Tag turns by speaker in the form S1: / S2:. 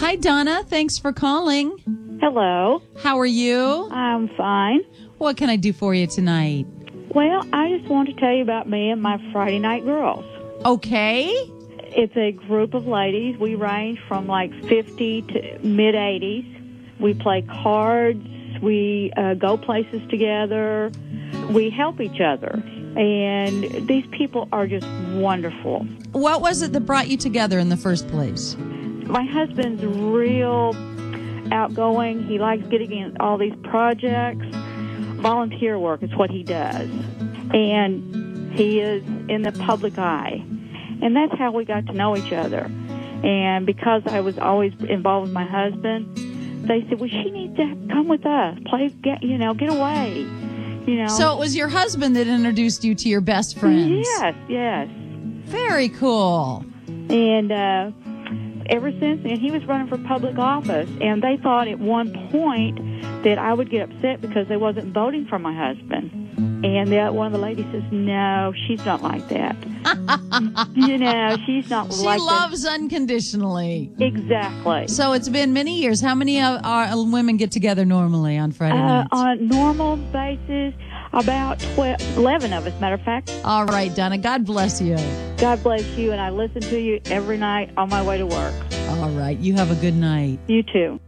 S1: Hi, Donna. Thanks for calling.
S2: Hello.
S1: How are you?
S2: I'm fine.
S1: What can I do for you tonight?
S2: Well, I just want to tell you about me and my Friday Night Girls.
S1: Okay.
S2: It's a group of ladies. We range from like 50 to mid-80s. We play cards. We go places together. We help each other. And these people are just wonderful.
S1: What was it that brought you together in the first place?
S2: My husband's real outgoing. He likes getting in all these projects. Volunteer work is what he does. And he is in the public eye. And that's how we got to know each other. And because I was always involved with my husband, they said, well, she needs to come with us. Get away.
S1: So it was your husband that introduced you to your best friends?
S2: Yes.
S1: Very cool.
S2: And ever since then, he was running for public office, and they thought at one point that I would get upset because they wasn't voting for my husband. And one of the ladies says, no, she's not like that. She's not
S1: she
S2: like that.
S1: She loves unconditionally.
S2: Exactly.
S1: So it's been many years. How many women get together normally on Friday nights?
S2: On a normal basis, about 11 of us, matter of fact.
S1: All right, Donna. God bless you.
S2: God bless you, and I listen to you every night on my way to work.
S1: All right. You have a good night.
S2: You too.